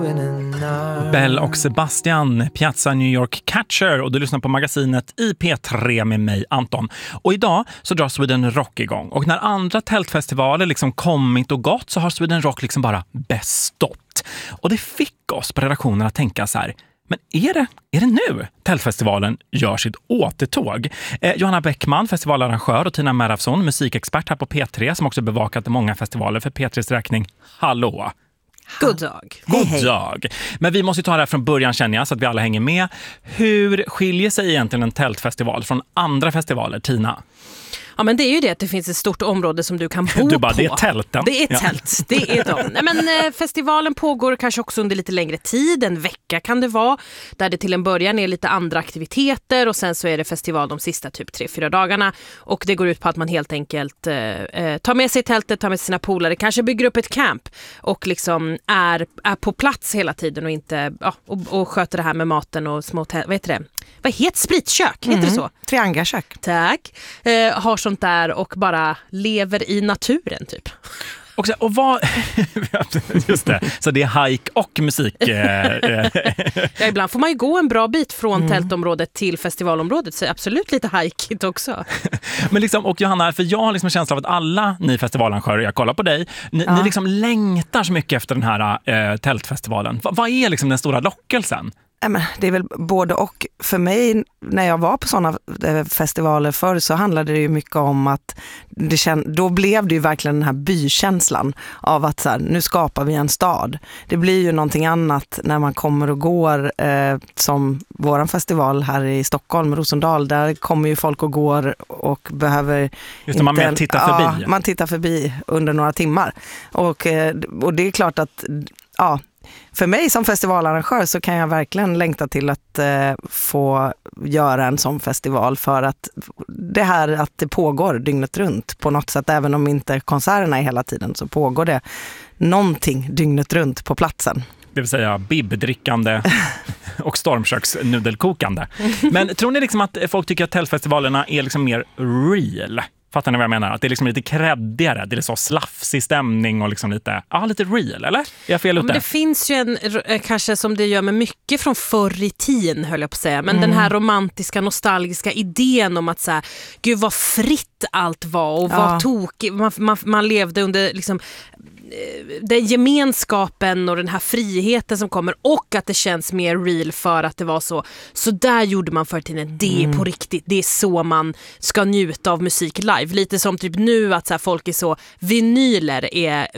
Bell och Sebastian, Piazza New York Catcher, och du lyssnar på magasinet i P3 med mig, Anton. Och idag så drar Sweden Rock igång. Och när andra tältfestivaler liksom kommit och gått så har Sweden Rock liksom bara bestått. Och det fick oss på redaktionen att tänka så här: men är det nu tältfestivalen gör sitt återtåg? Johanna Bäckman, festivalarrangör, och Tina Merafsson, musikexpert här på P3 som också bevakat många festivaler för P3s räkning. Hallå! God dag. God dag. Men vi måste ju ta det här från början, känner jag, så att vi alla hänger med. Hur skiljer sig egentligen en tältfestival från andra festivaler, Tina? Ja, men det är ju det att det finns ett stort område som du kan bo du bara, på. Det är tälten. Det är tält, det är de. Nej, men festivalen pågår kanske också under lite längre tid, en vecka kan det vara, där det till en början är lite andra aktiviteter och sen så är det festival de sista typ 3-4 dagarna, och det går ut på att man helt enkelt tar med sig tältet, tar med sina polare, kanske bygger upp ett camp och liksom är på plats hela tiden och inte och sköter det här med maten och små vad heter spritkök, heter det så? Triangelkök. Tack. Har sånt där och bara lever i naturen typ. Och vad just det, så det är hike och musik. Ja, ibland får man ju gå en bra bit från tältområdet till festivalområdet, så absolut lite hike också. Men liksom, och Johanna, för jag har liksom en känsla av att alla ni festivalarrangörer, jag kollar på dig, ni liksom längtar så mycket efter den här tältfestivalen. Vad är liksom den stora lockelsen? Det är väl både och. För mig, när jag var på sådana festivaler förr, så handlade det ju mycket om att då blev det ju verkligen den här bykänslan av att så här, nu skapar vi en stad. Det blir ju någonting annat när man kommer och går, som våran festival här i Stockholm, Rosendal, där kommer ju folk och går och behöver just det, man tittar förbi. Ja, man tittar förbi under några timmar. Och det är klart att för mig som festivalarrangör så kan jag verkligen längta till att få göra en sån festival, för att det här att det pågår dygnet runt på något sätt, även om inte konserterna är hela tiden, så pågår det någonting dygnet runt på platsen. Det vill säga bibbdrickande och stormköksnudelkokande. Men tror ni liksom att folk tycker att tältfestivalerna är liksom mer real? Fattar ni vad jag menar? Att det är liksom lite kreddigare, det är så slafsig stämning och liksom lite real, eller? Är jag fel ute? Men det finns ju kanske som det gör med mycket från förr i tiden, höll jag på att säga. Men den här romantiska, nostalgiska idén om att så här, gud vad fritt allt var och vad tokigt. Man levde under liksom den gemenskapen och den här friheten som kommer, och att det känns mer real för att det var så där gjorde man för tiden, det är på riktigt, det är så man ska njuta av musik live, lite som typ nu att så här, folk är så, vinyler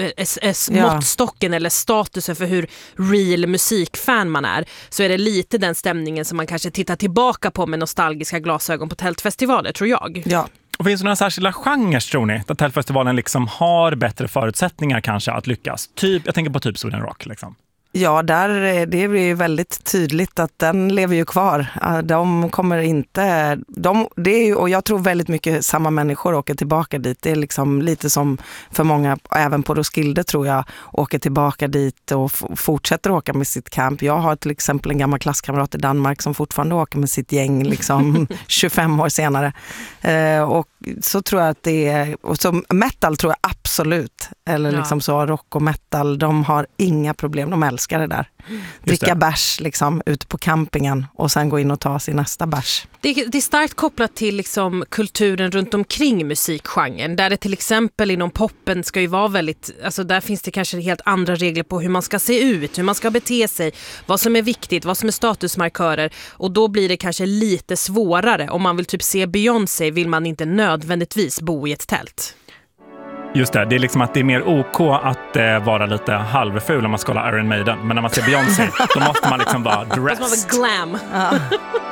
är måttstocken eller statusen för hur real musikfan man är, så är det lite den stämningen som man kanske tittar tillbaka på med nostalgiska glasögon på tältfestivaler, tror jag. Ja. Och finns det några särskilda genrer, tror ni, att tältfestivalen liksom har bättre förutsättningar kanske att lyckas? Jag tänker på typ Sweden Rock liksom. Ja, det blir ju väldigt tydligt att den lever ju kvar. De kommer inte... det är ju, och jag tror väldigt mycket samma människor åker tillbaka dit. Det är liksom lite som för många, även på Roskilde tror jag, åker tillbaka dit och fortsätter åka med sitt camp. Jag har till exempel en gammal klasskamrat i Danmark som fortfarande åker med sitt gäng liksom 25 år senare. Och så tror jag att det är... Och så metal tror jag absolut. Eller liksom så rock och metal, de har inga problem. De älskar det där. Dricka bärs liksom ute på campingen och sen gå in och ta sin nästa bärs. Det är starkt kopplat till liksom kulturen runt omkring musikgenren, där det till exempel inom poppen ska ju vara väldigt, alltså där finns det kanske helt andra regler på hur man ska se ut, hur man ska bete sig, vad som är viktigt, vad som är statusmarkörer, och då blir det kanske lite svårare. Om man vill typ se Beyoncé vill man inte nödvändigtvis bo i ett tält. Just det är liksom att det är mer OK att vara lite halvful om man ska hålla Iron Maiden. Men när man ser Beyoncé, då måste man liksom vara dressed. Det måste vara glam.